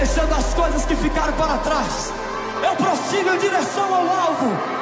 deixando as coisas que ficaram para trás. Eu prossigo em direção ao alvo.